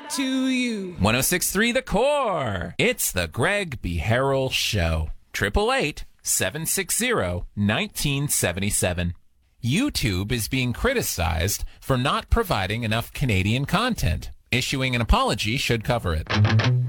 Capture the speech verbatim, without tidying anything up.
to you. one oh six point three The Core. It's the Greg B. Harrell Show. eight eight eight, seven six zero, one nine seven seven. YouTube is being criticized for not providing enough Canadian content. Issuing an apology should cover it.